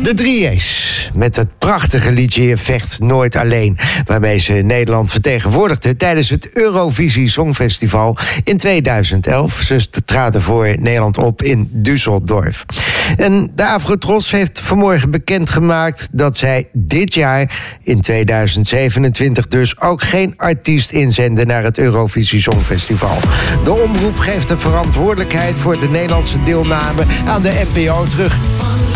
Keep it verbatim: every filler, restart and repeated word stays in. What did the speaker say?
De drie E's met het prachtige liedje Je vecht nooit alleen, waarmee ze Nederland vertegenwoordigden tijdens het Eurovisie Songfestival in tweeduizend elf. Ze traden voor Nederland op in Düsseldorf. En de Afrotros heeft vanmorgen bekendgemaakt dat zij dit jaar in tweeduizend zevenentwintig dus ook geen artiest inzenden naar het Eurovisie Songfestival. De omroep geeft de verantwoordelijkheid voor de Nederlandse deelname aan de N P O terug.